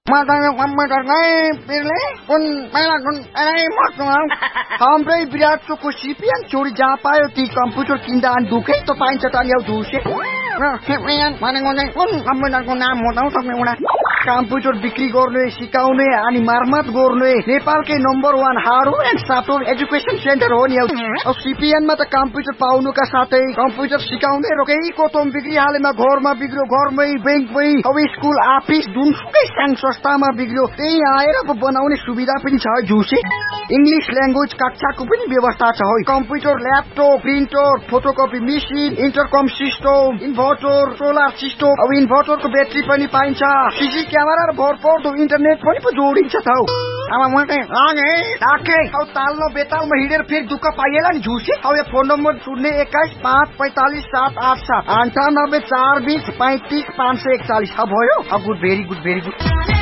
Matanya komputer ngai pilih pun melakon maknau. Hamprai विराट को CPN चोरी जहाँ पायो ती कम्प्युटर किन्दा अनि दुखै त पाइन्छ त नि दुसे सीपीएन भनेको चाहिँ कुन कम्प्युटरको नाम हो त तपाईँ एउटा कम्प्युटर बिक्री गर्ने सिकाउने अनि मर्मत गर्ने नेपालकै number 1 hardware and software education centre हो नि अब सीपीएन मा त कम्प्युटर पाउनुका साथै कम्प्युटर सिकाउने रोकेको तोम बिक्री हालेमा घरमा बिग्रियो घरमै बैंकमै अब स्कुल अफिस जुनसुकै संघ संस्थामा बिग्रियो त्यही आएर बनाउने सुविधा पनि छ जुसे इंग्लिश ल्याङ्ग्वेज कक्षाको पनि व्यवस्था छ है computer laptop printer photocopy machine इन्टरकम system inverter solar system अब इन्भर्टरको ब्याट्री पनि पाइन्छ सीसी क्यामेरा र भरपर्दो इन्टरनेट पनि जोडिन्छ त अब म चाहिँ लागे राखे अब ताल्नो बेतालमा हिँडेर फेरि दुःख पाइएला नि झुसे अब यो फोन नम्बर 021545787 9842350541 अब भयो अब गुड भेरी गुड